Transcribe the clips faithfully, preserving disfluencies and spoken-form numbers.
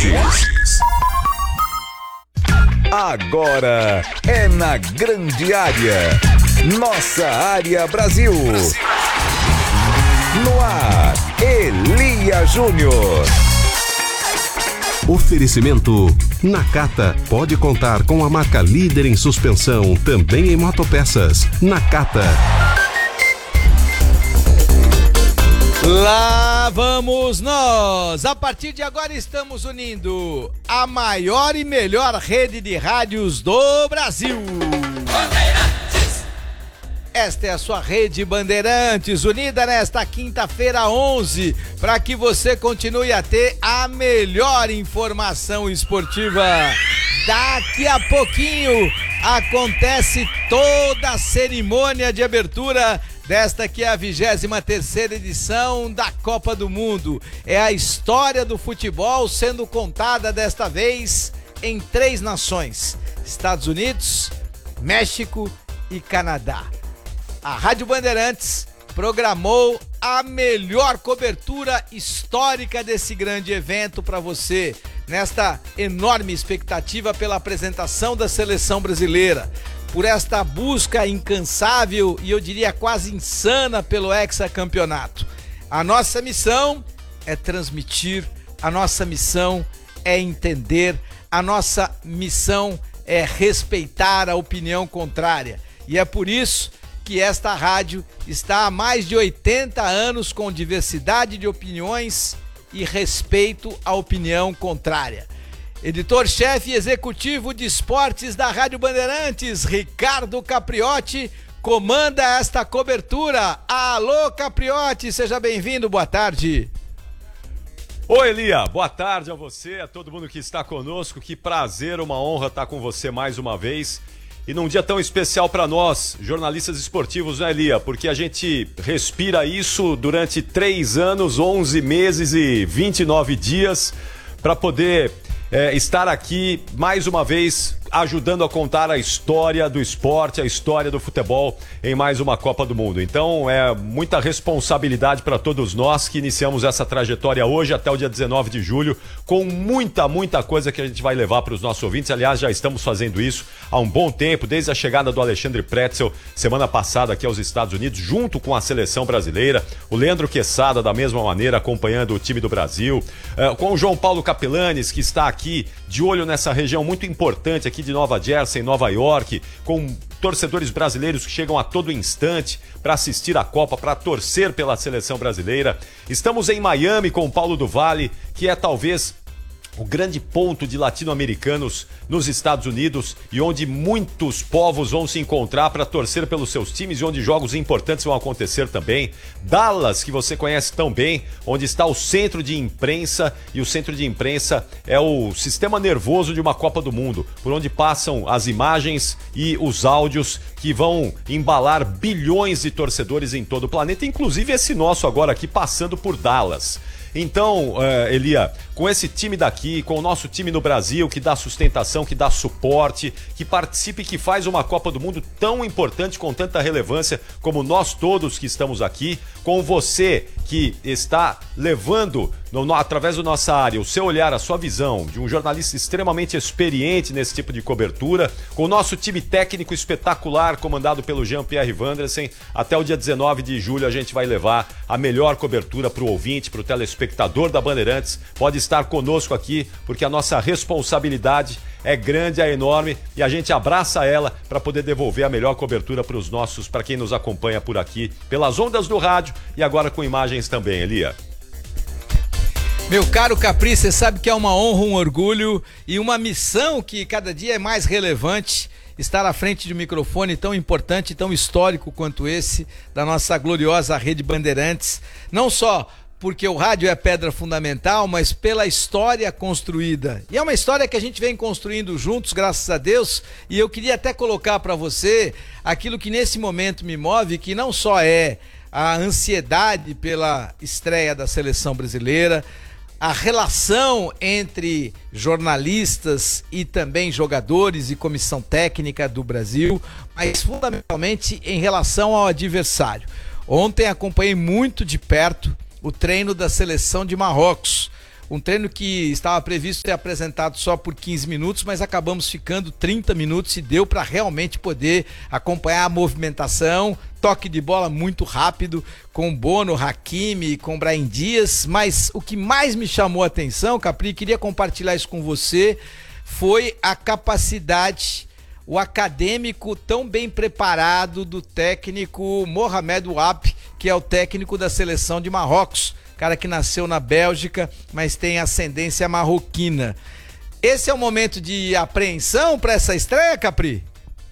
Bandeirantes. Agora é na grande área. Nossa Área Brasil. No ar, Elia Júnior. Oferecimento Nakata. Pode contar com a marca líder em suspensão, também em motopeças. Nakata. Lá vamos nós! A partir de agora estamos unindo a maior e melhor rede de rádios do Brasil. Bandeirantes. Esta é a sua rede Bandeirantes, unida nesta quinta-feira onze, para que você continue a ter a melhor informação esportiva. Daqui a pouquinho acontece toda a cerimônia de abertura desta que é a vigésima terceira edição da Copa do Mundo. É a história do futebol sendo contada desta vez em três nações: Estados Unidos, México e Canadá. A Rádio Bandeirantes programou a melhor cobertura histórica desse grande evento para você, nesta enorme expectativa pela apresentação da seleção brasileira, por esta busca incansável e eu diria quase insana pelo hexacampeonato. A nossa missão é transmitir, a nossa missão é entender, a nossa missão é respeitar a opinião contrária. E é por isso que esta rádio está há mais de oitenta anos com diversidade de opiniões e respeito à opinião contrária. Editor-chefe executivo de esportes da Rádio Bandeirantes, Ricardo Capriotti, comanda esta cobertura. Alô, Capriotti, seja bem-vindo, boa tarde. Oi, Elia, boa tarde a você, a todo mundo que está conosco. Que prazer, uma honra estar com você mais uma vez. E num dia tão especial para nós, jornalistas esportivos, né, Elia? Porque a gente respira isso durante três anos, onze meses e vinte e nove dias para poder É, estar aqui mais uma vez ajudando a contar a história do esporte, a história do futebol em mais uma Copa do Mundo. Então é muita responsabilidade para todos nós que iniciamos essa trajetória hoje até o dia dezenove de julho, com muita, muita coisa que a gente vai levar para os nossos ouvintes. Aliás, já estamos fazendo isso há um bom tempo, desde a chegada do Alexandre Pretzel semana passada aqui aos Estados Unidos, junto com a seleção brasileira, o Leandro Quesada da mesma maneira acompanhando o time do Brasil, uh, com o João Paulo Capelanes, que está aqui de olho nessa região muito importante aqui de Nova Jersey, Nova York, com torcedores brasileiros que chegam a todo instante para assistir a Copa, para torcer pela seleção brasileira. Estamos em Miami com o Paulo do Vale, que é talvez o grande ponto de latino-americanos nos Estados Unidos e onde muitos povos vão se encontrar para torcer pelos seus times e onde jogos importantes vão acontecer também. Dallas, que você conhece tão bem, onde está o centro de imprensa, e o centro de imprensa é o sistema nervoso de uma Copa do Mundo, por onde passam as imagens e os áudios que vão embalar bilhões de torcedores em todo o planeta, inclusive esse nosso agora aqui passando por Dallas. Então, uh, Elia, com esse time daqui, com o nosso time no Brasil, que dá sustentação, que dá suporte, que participa e que faz uma Copa do Mundo tão importante, com tanta relevância, como nós todos que estamos aqui, com você que está levando, no, no, através da nossa área, o seu olhar, a sua visão, de um jornalista extremamente experiente nesse tipo de cobertura, com o nosso time técnico espetacular, comandado pelo Jean-Pierre Vandersen. Até o dia dezenove de julho a gente vai levar a melhor cobertura para o ouvinte, para o telespectador da Bandeirantes. Pode estar conosco aqui, porque a nossa responsabilidade é grande, é enorme, e a gente abraça ela para poder devolver a melhor cobertura para os nossos, para quem nos acompanha por aqui, pelas ondas do rádio e agora com imagens também, Elia. Meu caro Capri, você sabe que é uma honra, um orgulho e uma missão que cada dia é mais relevante estar à frente de um microfone tão importante, tão histórico quanto esse, da nossa gloriosa Rede Bandeirantes, não só porque o rádio é pedra fundamental, mas pela história construída. E é uma história que a gente vem construindo juntos, graças a Deus, e eu queria até colocar para você aquilo que nesse momento me move, que não só é a ansiedade pela estreia da seleção brasileira, a relação entre jornalistas e também jogadores e comissão técnica do Brasil, mas fundamentalmente em relação ao adversário. Ontem acompanhei muito de perto o treino da seleção de Marrocos, Um treino que estava previsto ser apresentado só por quinze minutos, mas acabamos ficando trinta minutos e deu para realmente poder acompanhar a movimentação, toque de bola muito rápido, com Bono, Hakimi, com Brahim Dias. Mas o que mais me chamou a atenção, Capri, queria compartilhar isso com você, foi a capacidade, o acadêmico tão bem preparado do técnico Mohamed Ouab, que é o técnico da seleção de Marrocos, cara que nasceu na Bélgica, mas tem ascendência marroquina. Esse é o momento de apreensão para essa estreia, Capri?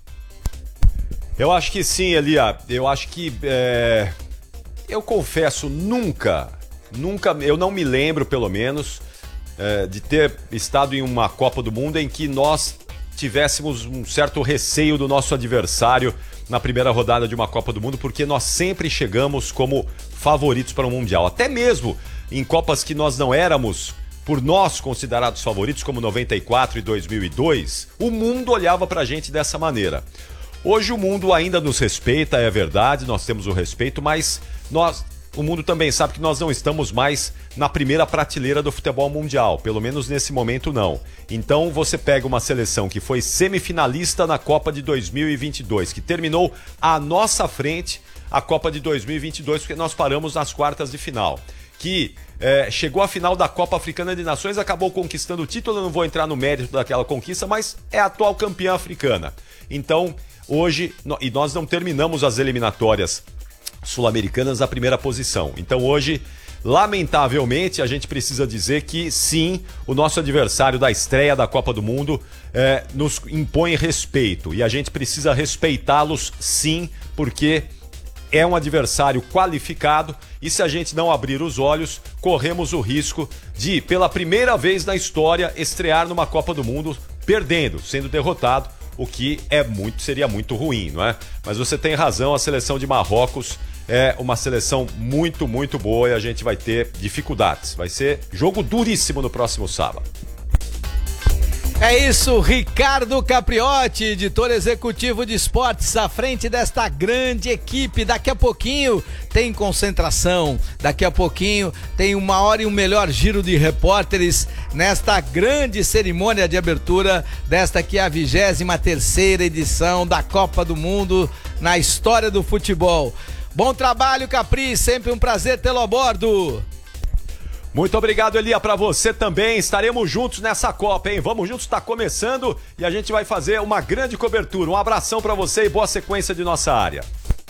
Eu acho que sim, Elia. Eu acho que, é... eu confesso, nunca, nunca, eu não me lembro, pelo menos, é, de ter estado em uma Copa do Mundo em que nós tivéssemos um certo receio do nosso adversário na primeira rodada de uma Copa do Mundo, porque nós sempre chegamos como favoritos para o Mundial. Até mesmo em Copas que nós não éramos, por nós, considerados favoritos, como noventa e quatro e dois mil e dois, o mundo olhava para a gente dessa maneira. Hoje o mundo ainda nos respeita, é verdade, nós temos o respeito, mas nós... o mundo também sabe que nós não estamos mais na primeira prateleira do futebol mundial, pelo menos nesse momento não. Então você pega uma seleção que foi semifinalista na Copa de dois mil e vinte e dois, que terminou à nossa frente a Copa de dois mil e vinte e dois, porque nós paramos nas quartas de final, que é, chegou à final da Copa Africana de Nações, acabou conquistando o título, eu não vou entrar no mérito daquela conquista, mas é a atual campeã africana. Então, hoje, e nós não terminamos as eliminatórias sul-americanas na primeira posição. Então hoje, lamentavelmente, a gente precisa dizer que sim, o nosso adversário da estreia da Copa do Mundo é, nos impõe respeito. E a gente precisa respeitá-los sim, porque é um adversário qualificado e se a gente não abrir os olhos, corremos o risco de, pela primeira vez na história, estrear numa Copa do Mundo perdendo, sendo derrotado, o que é muito, seria muito ruim, não é? Mas você tem razão, a seleção de Marrocos é uma seleção muito, muito boa e a gente vai ter dificuldades. Vai ser jogo duríssimo no próximo sábado. É isso, Ricardo Capriotti, editor executivo de esportes, à frente desta grande equipe. Daqui a pouquinho tem concentração, daqui a pouquinho tem o maior e o melhor giro de repórteres nesta grande cerimônia de abertura desta que é a vigésima terceira edição da Copa do Mundo na história do futebol. Bom trabalho, Capri, sempre um prazer tê-lo a bordo. Muito obrigado, Elia, para você também. Estaremos juntos nessa Copa, hein? Vamos juntos, está começando e a gente vai fazer uma grande cobertura. Um abração para você e boa sequência de nossa área.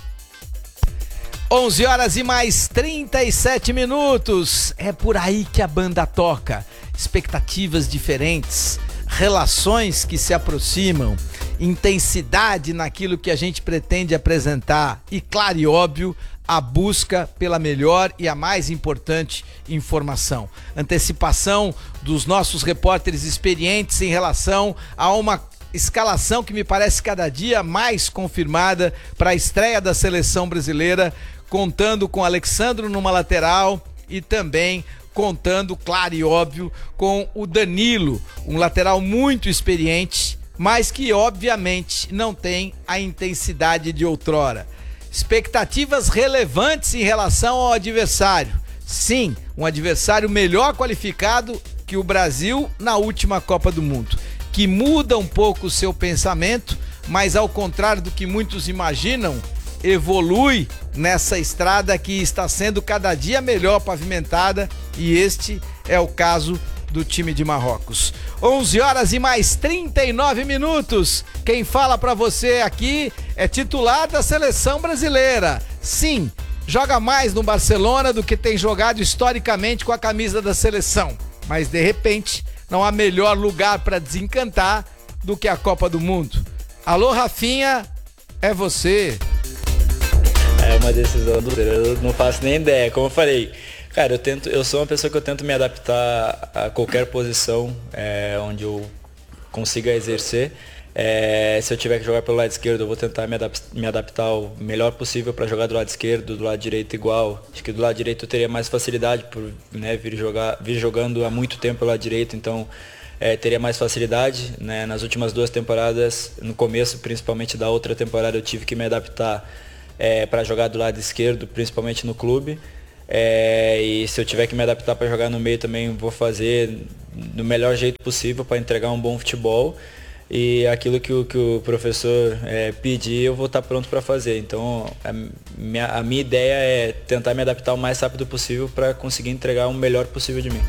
onze horas e mais trinta e sete minutos. É por aí que a banda toca. Expectativas diferentes, relações que se aproximam, intensidade naquilo que a gente pretende apresentar e, claro e óbvio, a busca pela melhor e a mais importante informação. Antecipação dos nossos repórteres experientes em relação a uma escalação que me parece cada dia mais confirmada para a estreia da seleção brasileira, contando com Alexandro numa lateral e também contando, claro e óbvio, com o Danilo, um lateral muito experiente, mas que obviamente não tem a intensidade de outrora. Expectativas relevantes em relação ao adversário. Sim, um adversário melhor qualificado que o Brasil na última Copa do Mundo, que muda um pouco o seu pensamento, mas ao contrário do que muitos imaginam, evolui nessa estrada que está sendo cada dia melhor pavimentada, e este é o caso do time de Marrocos. onze horas e mais trinta e nove minutos. Quem fala pra você aqui é titular da seleção brasileira. Sim, joga mais no Barcelona do que tem jogado historicamente com a camisa da seleção. Mas de repente, não há melhor lugar para desencantar do que a Copa do Mundo. Alô, Rafinha, é você. É uma decisão do eu não faço nem ideia, como eu falei. Cara, eu, tento, eu sou uma pessoa que eu tento me adaptar a qualquer posição é, onde eu consiga exercer. É, se eu tiver que jogar pelo lado esquerdo, eu vou tentar me, adap me adaptar o melhor possível para jogar do lado esquerdo, do lado direito igual. Acho que do lado direito eu teria mais facilidade por né, vir, jogar, vir jogando há muito tempo pelo lado direito, então é, teria mais facilidade. Né? Nas últimas duas temporadas, no começo principalmente da outra temporada, eu tive que me adaptar é, para jogar do lado esquerdo, principalmente no clube. É, e se eu tiver que me adaptar para jogar no meio também, vou fazer do melhor jeito possível para entregar um bom futebol. E aquilo que o, que o professor é, pedir, eu vou estar pronto para fazer. Então, a minha, a minha ideia é tentar me adaptar o mais rápido possível para conseguir entregar o melhor possível de mim.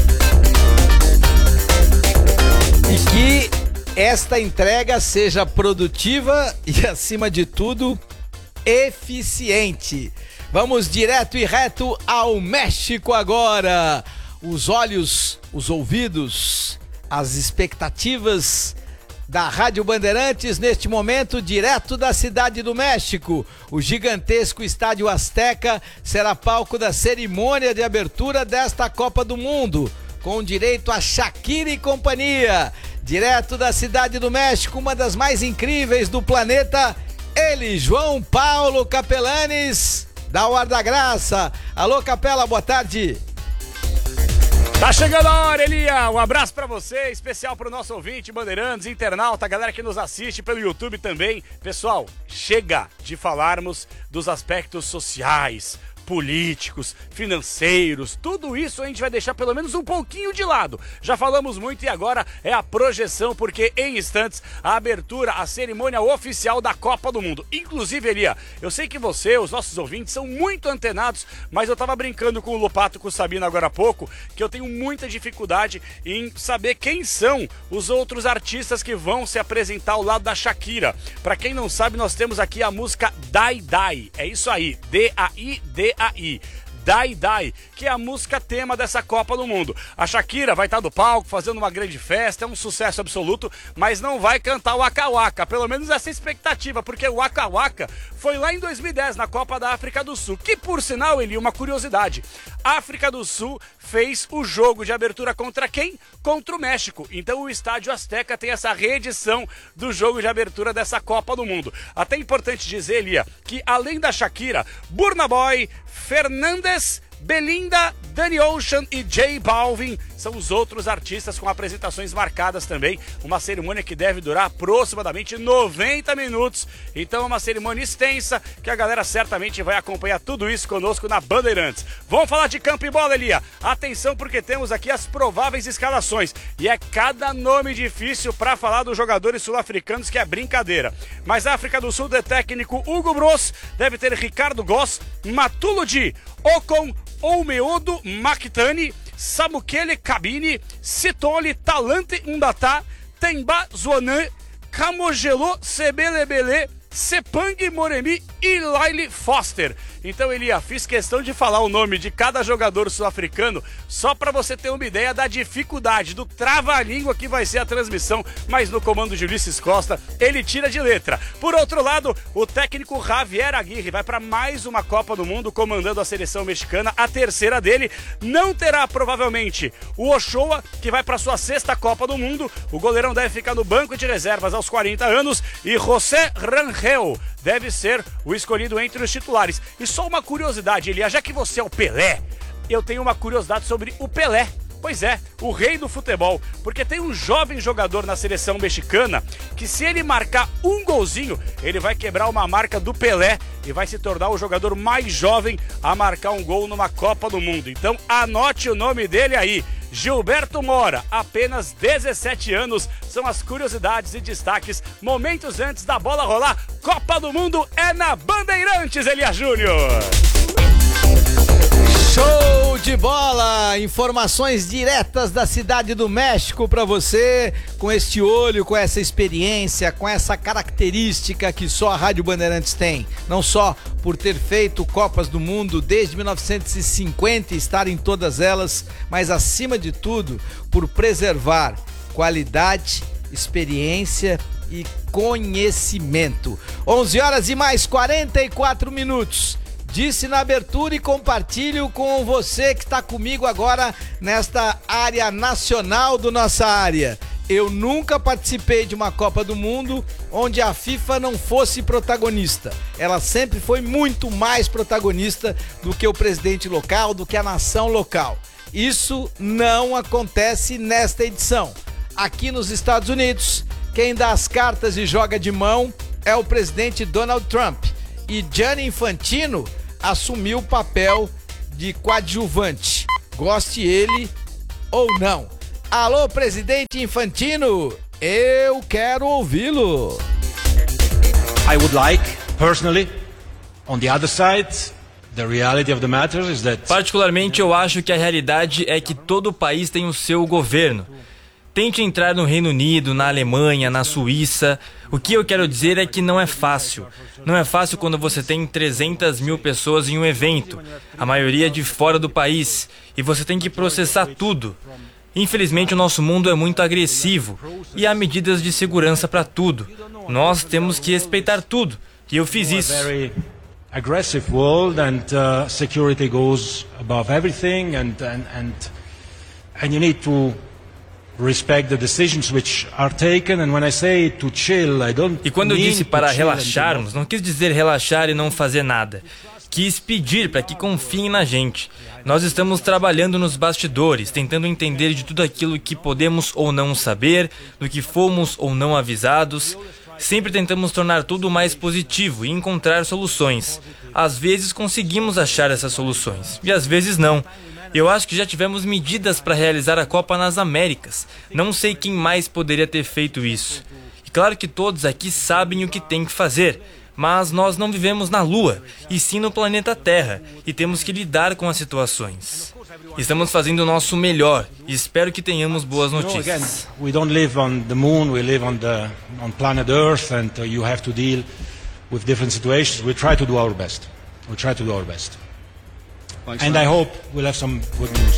E que esta entrega seja produtiva e, acima de tudo, eficiente. Vamos direto e reto ao México agora. Os olhos, os ouvidos, as expectativas da Rádio Bandeirantes neste momento, direto da Cidade do México. O gigantesco Estádio Azteca será palco da cerimônia de abertura desta Copa do Mundo, com direito a Shakira e companhia. Direto da Cidade do México, uma das mais incríveis do planeta, ele, João Paulo Capelanes, da Hora da Graça. Alô, Capela, boa tarde. Tá chegando a hora, Elia. Um abraço pra você, especial pro nosso ouvinte, Bandeirantes, internauta, a galera que nos assiste pelo YouTube também. Pessoal, chega de falarmos dos aspectos sociais, políticos, financeiros, tudo isso a gente vai deixar pelo menos um pouquinho de lado. Já falamos muito e agora é a projeção, porque em instantes a abertura, a cerimônia oficial da Copa do Mundo. Inclusive, Elia, eu sei que você, os nossos ouvintes, são muito antenados, mas eu tava brincando com o Lopato, com o Sabino agora há pouco, que eu tenho muita dificuldade em saber quem são os outros artistas que vão se apresentar ao lado da Shakira. Pra quem não sabe, nós temos aqui a música Dai Dai, é isso aí, D A I D A I. Dai Dai, que é a música tema dessa Copa do Mundo. A Shakira vai estar do palco fazendo uma grande festa, é um sucesso absoluto, mas não vai cantar o Waka Waka, pelo menos essa é a expectativa, porque o Waka Waka foi lá em dois mil e dez, na Copa da África do Sul, que por sinal, Eli, uma curiosidade, a África do Sul fez o jogo de abertura contra quem? Contra o México. Então o Estádio Azteca tem essa reedição do jogo de abertura dessa Copa do Mundo. Até importante dizer, Elia, que além da Shakira, Burna Boy, Fernandes, Belinda, Danny Ocean e J Balvin são os outros artistas com apresentações marcadas também. Uma cerimônia que deve durar aproximadamente noventa minutos. Então é uma cerimônia extensa que a galera certamente vai acompanhar tudo isso conosco na Bandeirantes. Vamos falar de campo e bola, Elia. Atenção, porque temos aqui as prováveis escalações. E é cada nome difícil para falar dos jogadores sul-africanos que é brincadeira. Mas a África do Sul, de técnico Hugo Broos, deve ter Ricardo Goss, Matulodi, Ocon, Oumeodo, Makitani, Samukele Kabini, Sitole, Talante Undata, Temba Zwanan, Kamogelo, Sebelebele, Sepang Moremi e Laile Foster. Então, Elia, fiz questão de falar o nome de cada jogador sul-africano só para você ter uma ideia da dificuldade, do trava-língua que vai ser a transmissão, mas no comando de Ulisses Costa, ele tira de letra. Por outro lado, o técnico Javier Aguirre vai para mais uma Copa do Mundo comandando a seleção mexicana, a terceira dele. Não terá, provavelmente, o Ochoa, que vai para sua sexta Copa do Mundo. O goleirão deve ficar no banco de reservas aos quarenta anos e José Rangel deve ser o escolhido entre os titulares. E só uma curiosidade, Elia, já que você é o Pelé, eu tenho uma curiosidade sobre o Pelé. Pois é, o rei do futebol, porque tem um jovem jogador na seleção mexicana que, se ele marcar um golzinho, ele vai quebrar uma marca do Pelé e vai se tornar o jogador mais jovem a marcar um gol numa Copa do Mundo. Então anote o nome dele aí, Gilberto Mora, apenas dezessete anos. São as curiosidades e destaques momentos antes da bola rolar. Copa do Mundo é na Bandeirantes, Elia Júnior. Show de bola! Informações diretas da Cidade do México para você, com este olho, com essa experiência, com essa característica que só a Rádio Bandeirantes tem. Não só por ter feito Copas do Mundo desde mil novecentos e cinquenta e estar em todas elas, mas acima de tudo, por preservar qualidade, experiência e conhecimento. onze horas e mais quarenta e quatro minutos. Disse na abertura e compartilho com você que está comigo agora nesta área nacional do nossa área. Eu nunca participei de uma Copa do Mundo onde a FIFA não fosse protagonista. Ela sempre foi muito mais protagonista do que o presidente local, do que a nação local. Isso não acontece nesta edição. Aqui nos Estados Unidos, quem dá as cartas e joga de mão é o presidente Donald Trump. E Gianni Infantino assumiu o papel de coadjuvante, goste ele ou não. Alô, presidente Infantino, eu quero ouvi-lo. I would like, personally, on the other side, the reality of the matter is that... Particularmente, eu acho que a realidade é que todo país tem o seu governo. Tente entrar no Reino Unido, na Alemanha, na Suíça. O que eu quero dizer é que não é fácil. Não é fácil quando você tem trezentas mil pessoas em um evento, a maioria de fora do país, e você tem que processar tudo. Infelizmente, o nosso mundo é muito agressivo e há medidas de segurança para tudo. Nós temos que respeitar tudo, e eu fiz isso. Aggressive world and uh, security goes above everything and and and and you need to respect the decisions which are taken. And when I say to chill, I don't. E quando eu disse para relaxarmos, não quis dizer relaxar e não fazer nada. Quis pedir para que confiem na gente. Nós estamos trabalhando nos bastidores, tentando entender de tudo aquilo que podemos ou não saber, do que fomos ou não avisados. Sempre tentamos tornar tudo mais positivo e encontrar soluções. Às vezes conseguimos achar essas soluções, e às vezes não. Eu acho que já tivemos medidas para realizar a Copa nas Américas. Não sei quem mais poderia ter feito isso. E claro que todos aqui sabem o que tem que fazer, mas nós não vivemos na Lua, e sim no planeta Terra, e temos que lidar com as situações. Estamos fazendo o nosso melhor e espero que tenhamos boas notícias. We don't live on the moon, we live on the on planet Earth, and uh, you have to deal with different situations. We try to do our best. We try to do our best. And I hope we'll have some good news.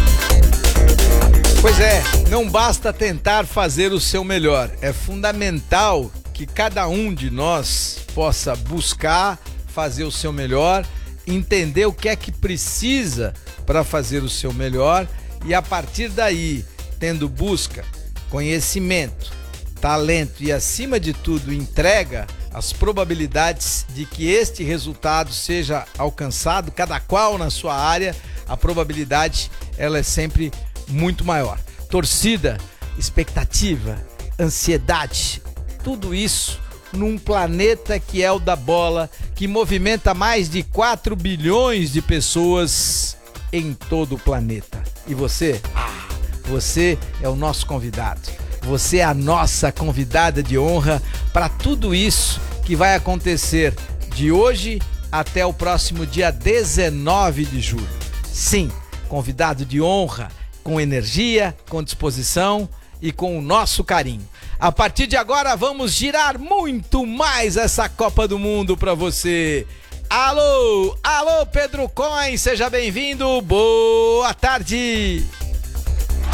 Pois é, não basta tentar fazer o seu melhor. É fundamental que cada um de nós possa buscar fazer o seu melhor, entender o que é que precisa para fazer o seu melhor e a partir daí, tendo busca, conhecimento, talento e acima de tudo entrega, as probabilidades de que este resultado seja alcançado, cada qual na sua área, a probabilidade ela é sempre muito maior. Torcida, expectativa, ansiedade, tudo isso num planeta que é o da bola, que movimenta mais de quatro bilhões de pessoas em todo o planeta. E você? Ah, você é o nosso convidado. Você é a nossa convidada de honra para tudo isso que vai acontecer de hoje até o próximo dia dezenove de julho. Sim, convidado de honra, com energia, com disposição e com o nosso carinho. A partir de agora vamos girar muito mais essa Copa do Mundo para você. Alô, alô Pedro Coin, seja bem-vindo, boa tarde.